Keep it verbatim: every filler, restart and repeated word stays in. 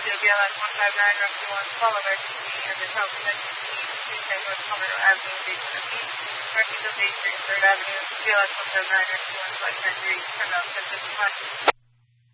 to B L S one five nine, Rescue one, call emergency unit help emergency, two ten West Colorado Avenue, Daytona Beach, northeast of Bay Street, third Avenue, B L S one five nine, Rescue one, flight ten three, turn out, ten fifty-five.